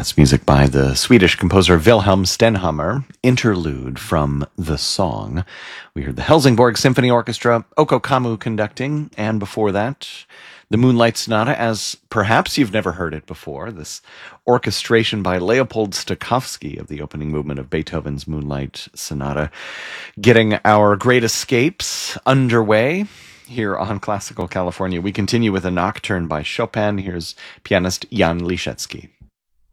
That's music by the Swedish composer Wilhelm Stenhammar, interlude from The Song. We heard the Helsingborg Symphony Orchestra, Oko Kamu conducting, and before that, the Moonlight Sonata, as perhaps you've never heard it before, this orchestration by Leopold Stokowski of the opening movement of Beethoven's Moonlight Sonata, getting our great escapes underway here on Classical California. We continue with a nocturne by Chopin. Here's pianist Jan Liszewski.